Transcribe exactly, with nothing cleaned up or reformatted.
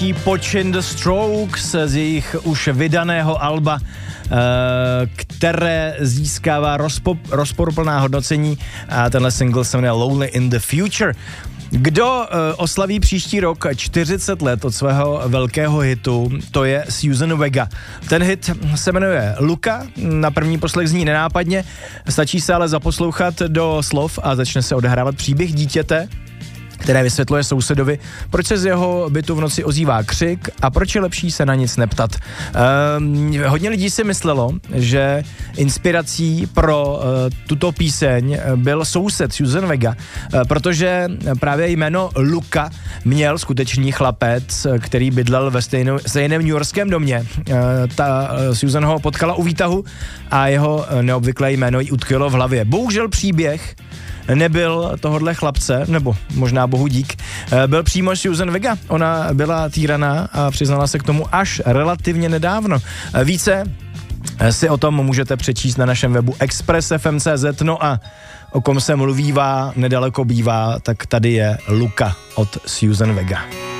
Počin The Strokes z jejich už vydaného alba, které získává rozpo, rozporuplná hodnocení, a tenhle single se jmenuje Lonely in the Future. Kdo uh, oslaví příští rok čtyřicet let od svého velkého hitu, to je Suzanne Vega. Ten hit se jmenuje Luka, na první poslech zní nenápadně, stačí se ale zaposlouchat do slov a začne se odehrávat příběh dítěte, které vysvětluje sousedovi, proč se z jeho bytu v noci ozývá křik a proč je lepší se na nic neptat. Ehm, hodně lidí si myslelo, že inspirací pro uh, tuto píseň byl soused Suzanne Vega, uh, protože právě jméno Luka měl skutečný chlapec, který bydlel ve stejnou, stejném newyorském domě. Uh, ta uh, Suzanne ho potkala u výtahu a jeho uh, neobvyklé jméno jí utkvělo v hlavě. Bohužel příběh nebyl tohodle chlapce, nebo možná bohu dík, byl přímo Suzanne Vega. Ona byla týraná a přiznala se k tomu až relativně nedávno. Více si o tom můžete přečíst na našem webu express f m tečka c z. No a o kom se mluvívá, nedaleko bývá, tak tady je Luka od Suzanne Vega.